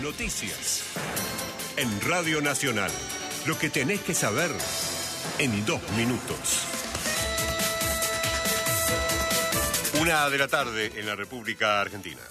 noticias. En Radio Nacional, lo que tenés que saber en 2 minutos. 1 de la tarde en la República Argentina.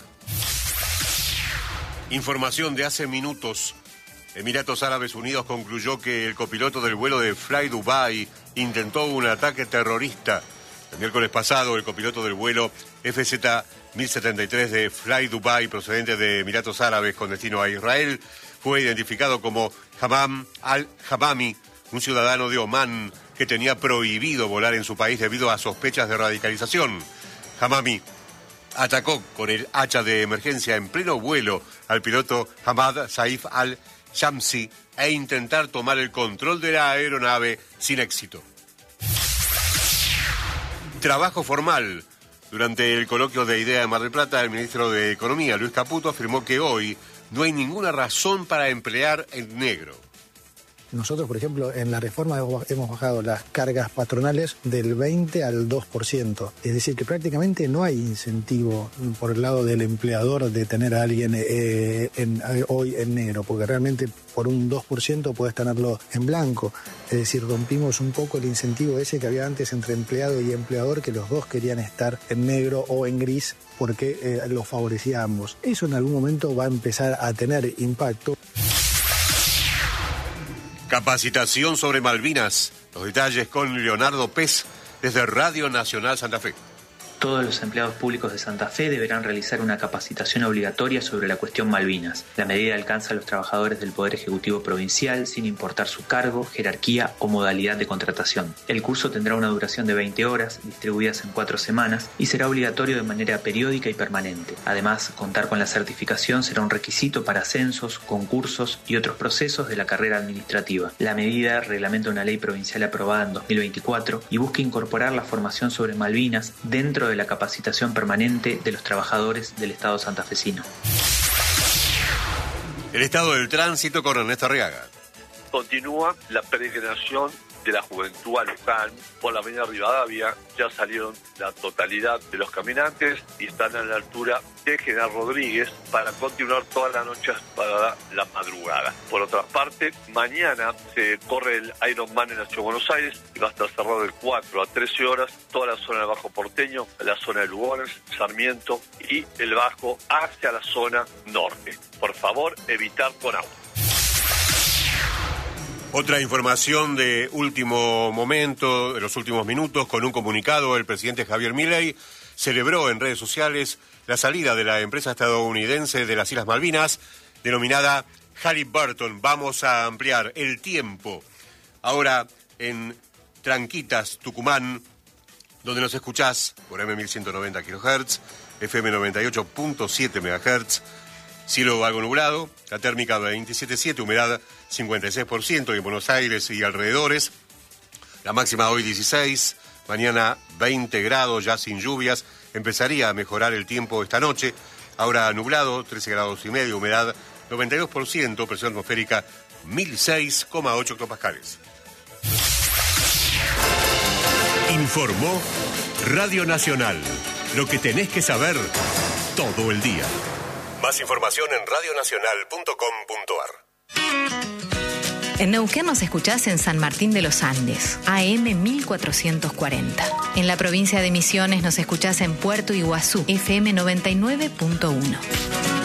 Información de hace minutos. Emiratos Árabes Unidos concluyó que el copiloto del vuelo de Fly Dubai intentó un ataque terrorista. El miércoles pasado, el copiloto del vuelo FZ-1073 de Fly Dubai, procedente de Emiratos Árabes con destino a Israel, fue identificado como Hammam al-Hamami, un ciudadano de Omán que tenía prohibido volar en su país debido a sospechas de radicalización. Hamami atacó con el hacha de emergencia en pleno vuelo al piloto Hamad Saif al-Shamsi e intentar tomar el control de la aeronave sin éxito. Trabajo formal. Durante el coloquio de IDEA en Mar del Plata, el ministro de Economía, Luis Caputo, afirmó que hoy no hay ninguna razón para emplear en negro. Nosotros, por ejemplo, en la reforma hemos bajado las cargas patronales del 20 al 2%. Es decir, que prácticamente no hay incentivo por el lado del empleador de tener a alguien hoy en negro, porque realmente por un 2% puedes tenerlo en blanco. Es decir, rompimos un poco el incentivo ese que había antes entre empleado y empleador, que los dos querían estar en negro o en gris porque los favorecía a ambos. Eso en algún momento va a empezar a tener impacto. Capacitación sobre Malvinas. Los detalles con Leonardo Pez desde Radio Nacional Santa Fe. Todos los empleados públicos de Santa Fe deberán realizar una capacitación obligatoria sobre la cuestión Malvinas. La medida alcanza a los trabajadores del Poder Ejecutivo Provincial sin importar su cargo, jerarquía o modalidad de contratación. El curso tendrá una duración de 20 horas, distribuidas en 4 semanas, y será obligatorio de manera periódica y permanente. Además, contar con la certificación será un requisito para ascensos, concursos y otros procesos de la carrera administrativa. La medida reglamenta una ley provincial aprobada en 2024 y busca incorporar la formación sobre Malvinas dentro de la capacitación permanente de los trabajadores del Estado santafesino. El estado del tránsito con Ernesto Arriaga. Continúa la peregrinación de la juventud a Luján por la avenida Rivadavia. Ya salieron la totalidad de los caminantes y están a la altura de General Rodríguez para continuar toda la noche para la madrugada. Por otra parte, mañana se corre el Ironman en la Ciudad de Buenos Aires y va a estar cerrado de 4 a 13 horas toda la zona del Bajo Porteño, la zona de Lugones, Sarmiento y el Bajo hacia la zona norte. Por favor, evitar con auto. Otra información de último momento, de los últimos minutos, con un comunicado, el presidente Javier Milei celebró en redes sociales la salida de la empresa estadounidense de las Islas Malvinas, denominada Halliburton. Vamos a ampliar el tiempo. Ahora en Tranquitas, Tucumán, donde nos escuchás por M1190 kHz, FM 98.7 MHz, cielo algo nublado, la térmica 27,7, humedad 56%, y en Buenos Aires y alrededores, la máxima hoy 16, mañana 20 grados, ya sin lluvias, empezaría a mejorar el tiempo esta noche, ahora nublado, 13 grados y medio, humedad 92%, presión atmosférica 1006,8 hectopascales. Informó Radio Nacional, lo que tenés que saber todo el día. Más información en radionacional.com.ar. En Neuquén nos escuchás en San Martín de los Andes, AM 1440. En la provincia de Misiones nos escuchás en Puerto Iguazú, FM 99.1.